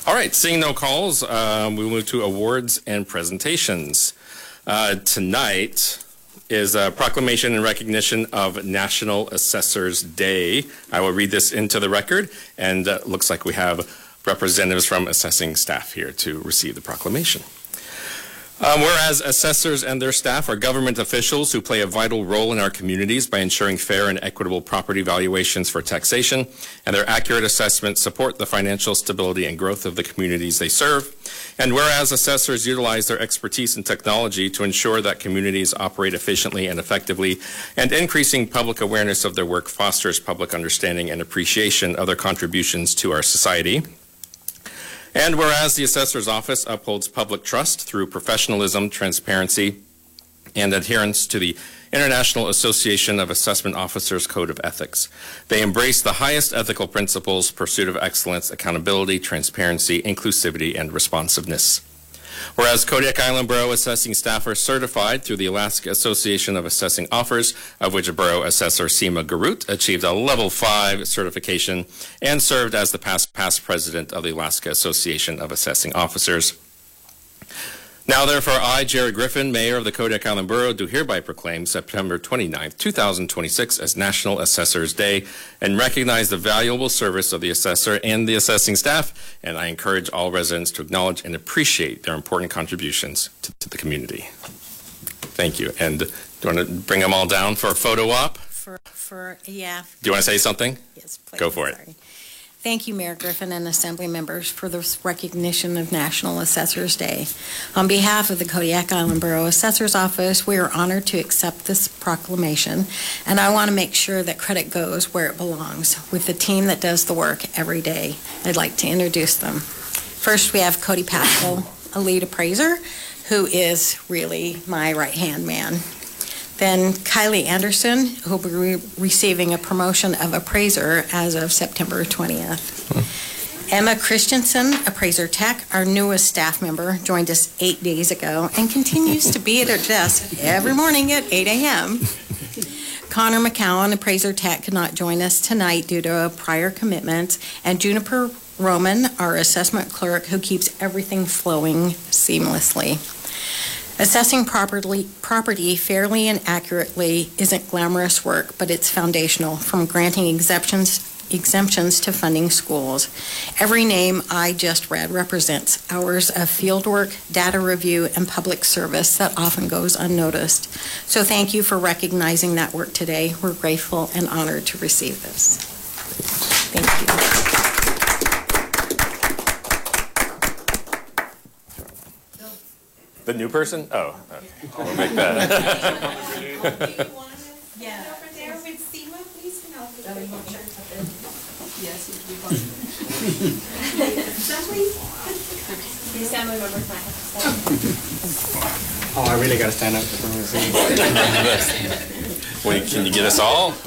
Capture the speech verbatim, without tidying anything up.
All right, seeing no calls, um, we move to awards and presentations. Uh, tonight is a proclamation in recognition of National Assessors Day. I will read this into the record, and it uh, looks like we have representatives from assessing staff here to receive the proclamation. Um, whereas assessors and their staff are government officials who play a vital role in our communities by ensuring fair and equitable property valuations for taxation, and their accurate assessments support the financial stability and growth of the communities they serve. And whereas assessors utilize their expertise in technology to ensure that communities operate efficiently and effectively, and increasing public awareness of their work fosters public understanding and appreciation of their contributions to our society. And whereas the Assessor's Office upholds public trust through professionalism, transparency, and adherence to the International Association of Assessment Officers Code of Ethics. They embrace the highest ethical principles, pursuit of excellence, accountability, transparency, inclusivity, and responsiveness. Whereas Kodiak Island Borough assessing staff are certified through the Alaska Association of Assessing Offers, of which Borough Assessor Seema Garut achieved a level five certification and served as the past, past president of the Alaska Association of Assessing Officers. Now, therefore, I, Jared Griffin, Mayor of the Kodiak Island Borough, do hereby proclaim September twenty-ninth, two thousand twenty-six as National Assessors Day and recognize the valuable service of the assessor and the assessing staff, and I encourage all residents to acknowledge and appreciate their important contributions to, to the community. Thank you. And do you want to bring them all down for a photo op? For, for yeah. Do you want to say something? Yes, please. Go for Sorry. it. Thank you, Mayor Griffin and Assembly members, for this recognition of National Assessors Day. On behalf of the Kodiak Island Borough Assessor's Office, we are honored to accept this proclamation, and I want to make sure that credit goes where it belongs with the team that does the work every day. I'd like to introduce them. First, we have Cody Pascal, a lead appraiser, who is really my right-hand man. Then Kylie Anderson, who will be re receiving a promotion of appraiser as of September twentieth. Hmm. Emma Christensen, appraiser tech, our newest staff member, joined us eight days ago and continues to be at her desk every morning at eight A M Connor McCowan, appraiser tech, could not join us tonight due to a prior commitment, and Juniper Roman, our assessment clerk, who keeps everything flowing seamlessly. Assessing properly, property fairly and accurately isn't glamorous work, but it's foundational, from granting exemptions, exemptions to funding schools. Every name I just read represents hours of fieldwork, data review, and public service that often goes unnoticed. So thank you for recognizing that work today. We're grateful and honored to receive this. Thank you. The new person? Oh, okay. We'll make that. Yeah. Over there with Seema, please come out with the picture. Yes, you stand with members might have to stand. Oh, I really got to stand up. Wait, can you get us all?